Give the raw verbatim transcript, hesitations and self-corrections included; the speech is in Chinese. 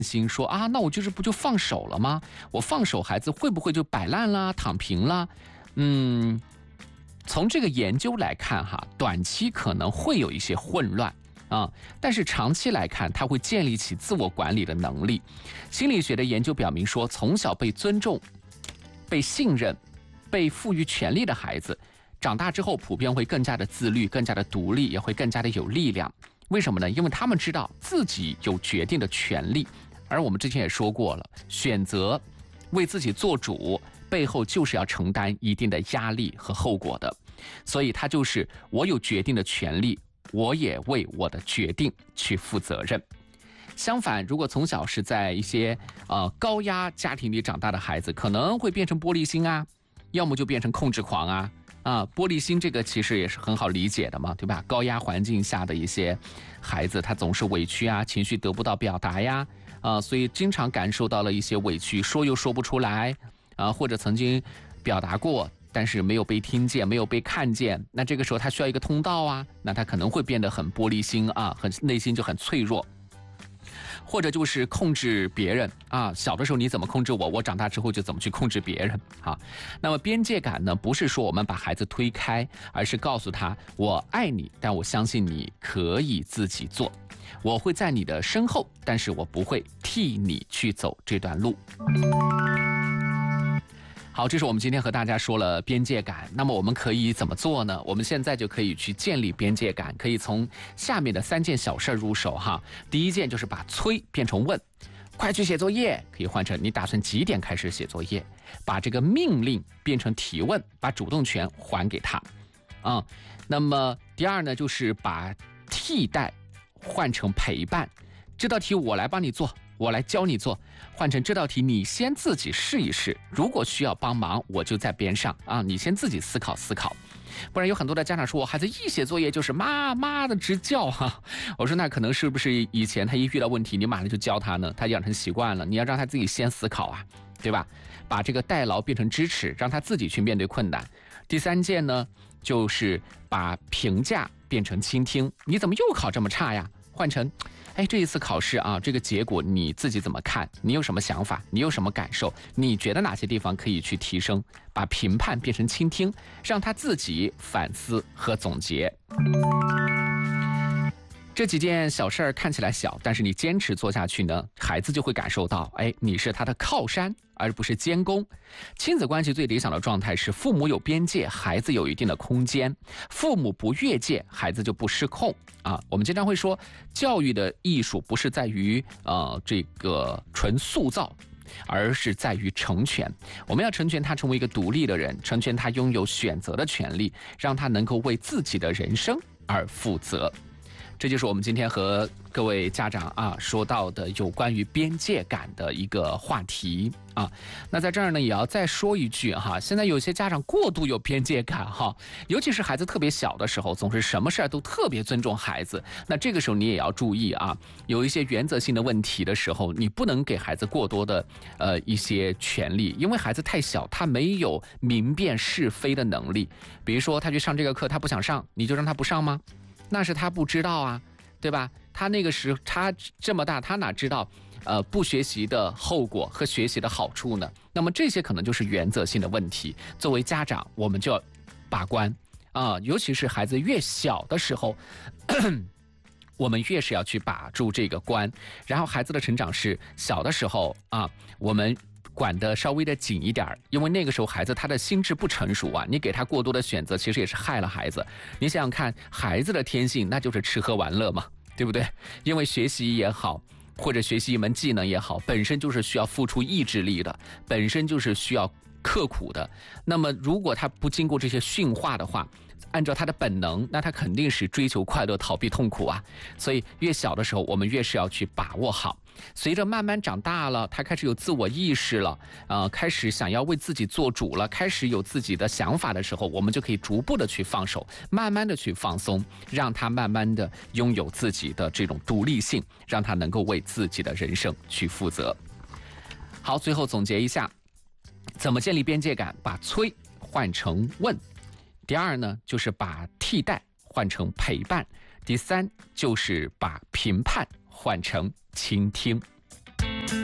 心说啊，那我就是不就放手了吗？我放手，孩子会不会就摆烂啦、躺平啦？嗯，从这个研究来看哈，短期可能会有一些混乱啊，但是长期来看，它会建立起自我管理的能力。心理学的研究表明说，从小被尊重、被信任、被赋予权利的孩子，长大之后普遍会更加的自律、更加的独立，也会更加的有力量。为什么呢？因为他们知道自己有决定的权利。而我们之前也说过了，选择为自己做主，背后就是要承担一定的压力和后果的。所以他就是我有决定的权利，我也为我的决定去负责任。相反，如果从小是在一些呃高压家庭里长大的孩子，可能会变成玻璃心啊，要么就变成控制狂啊。啊，玻璃心这个其实也是很好理解的嘛，对吧？高压环境下的一些孩子，他总是委屈啊，情绪得不到表达呀，啊，所以经常感受到了一些委屈，说又说不出来，啊，或者曾经表达过，但是没有被听见，没有被看见，那这个时候他需要一个通道啊，那他可能会变得很玻璃心啊，很内心就很脆弱。或者就是控制别人啊，小的时候你怎么控制我，我长大之后就怎么去控制别人啊。那么边界感呢，不是说我们把孩子推开，而是告诉他我爱你，但我相信你可以自己做，我会在你的身后，但是我不会替你去走这段路。好，这是我们今天和大家说了边界感，那么我们可以怎么做呢？我们现在就可以去建立边界感，可以从下面的三件小事入手哈。第一件就是把催变成问，快去写作业，可以换成你打算几点开始写作业？把这个命令变成提问，把主动权还给他啊、嗯。那么第二呢，就是把替代换成陪伴，这道题我来帮你做，我来教你做，换成这道题你先自己试一试，如果需要帮忙我就在边上啊，你先自己思考思考。不然有很多的家长说我孩子一写作业就是妈妈的直叫哈、啊，我说那可能是不是以前他一遇到问题你马上就教他呢，他养成习惯了，你要让他自己先思考啊，对吧？把这个代劳变成支持，让他自己去面对困难。第三件呢，就是把评价变成倾听，你怎么又考这么差呀？换成哎，这一次考试啊，这个结果你自己怎么看？你有什么想法？你有什么感受？你觉得哪些地方可以去提升？把评判变成倾听，让他自己反思和总结。这几件小事儿看起来小，但是你坚持做下去呢，孩子就会感受到，哎，你是他的靠山，而不是监工。亲子关系最理想的状态是父母有边界，孩子有一定的空间，父母不越界，孩子就不失控啊。我们经常会说，教育的艺术不是在于呃这个纯塑造，而是在于成全。我们要成全他成为一个独立的人，成全他拥有选择的权利，让他能够为自己的人生而负责。这就是我们今天和各位家长啊说到的有关于边界感的一个话题啊。那在这儿呢，也要再说一句哈，现在有些家长过度有边界感哈，尤其是孩子特别小的时候，总是什么事儿都特别尊重孩子。那这个时候你也要注意啊，有一些原则性的问题的时候，你不能给孩子过多的呃一些权利，因为孩子太小，他没有明辨是非的能力。比如说他去上这个课，他不想上，你就让他不上吗？那是他不知道啊，对吧？他那个时候他这么大，他哪知道呃不学习的后果和学习的好处呢？那么这些可能就是原则性的问题。作为家长，我们就要把关啊、呃，尤其是孩子越小的时候，我们越是要去把住这个关。然后孩子的成长是小的时候啊，我们管得稍微的紧一点，因为那个时候孩子他的心智不成熟啊，你给他过多的选择，其实也是害了孩子。你想想看，孩子的天性那就是吃喝玩乐嘛，对不对？因为学习也好，或者学习一门技能也好，本身就是需要付出意志力的，本身就是需要刻苦的。那么如果他不经过这些驯化的话，按照他的本能，那他肯定是追求快乐，逃避痛苦啊。所以越小的时候，我们越是要去把握好。随着慢慢长大了，他开始有自我意识了，呃，开始想要为自己做主了，开始有自己的想法的时候，我们就可以逐步的去放手，慢慢的去放松，让他慢慢的拥有自己的这种独立性，让他能够为自己的人生去负责。好，最后总结一下，怎么建立边界感？把催换成问。第二呢，就是把替代换成陪伴。第三，就是把评判换成倾听。